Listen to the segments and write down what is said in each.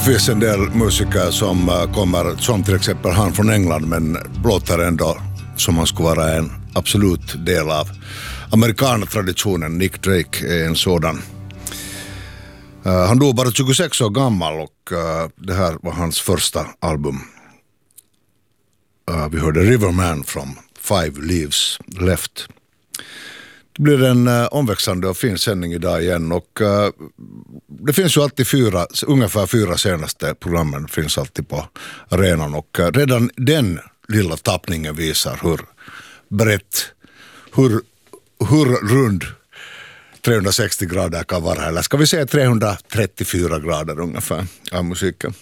Det finns en del musiker som kommer, som till exempel han från England, men låter ändå som han skulle vara en absolut del av amerikanertraditionen. Nick Drake är en sådan. Han dog bara 26 år gammal och det här var hans första album. Vi hörde Riverman från Five Leaves Left. Det blir en omväxlande och fin sändning idag igen och det finns ju alltid ungefär fyra senaste programmen finns alltid på arenan och redan den lilla tappningen visar hur brett, hur rund 360 grader kan vara, eller ska vi säga 334 grader ungefär av musiken.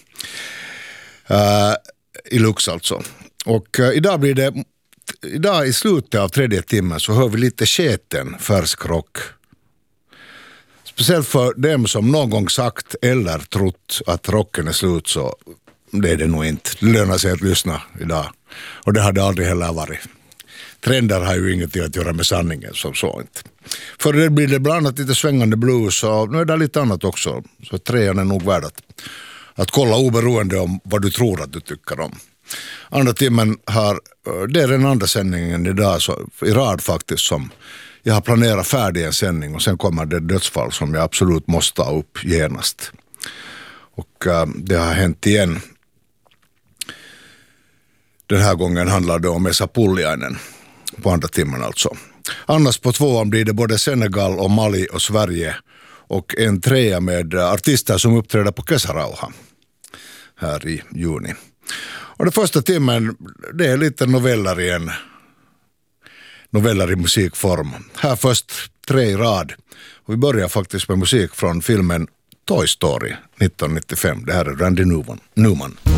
I Lux alltså. Och idag i slutet av tredje timmen så hör vi lite sketen färsk rock. Speciellt för dem som någon gång sagt eller trott att rocken är slut, så det är det nog inte. Det lönar sig att lyssna idag. Och det hade aldrig heller varit. Trender har ju inget att göra med sanningen som så inte. För det blir det bland annat lite svängande blues och nu är det lite annat också. Så trean är nog värd att kolla oberoende om vad du tror att du tycker om. Andra timmen det är den andra sändningen idag så, i rad faktiskt, som jag har planerat färdig en sändning och sen kommer det dödsfall som jag absolut måste ta upp genast. Och det har hänt igen. Den här gången handlar det om Esa Pulliainen på andra timmen alltså. Annars på tvåan blir det både Senegal och Mali och Sverige och en trea med artister som uppträder på Kesarauha här i juni. Och det första timmen, det är lite noveller i musikform. Här först 3 i rad. Och vi börjar faktiskt med musik från filmen Toy Story 1995. Det här är Randy Newman.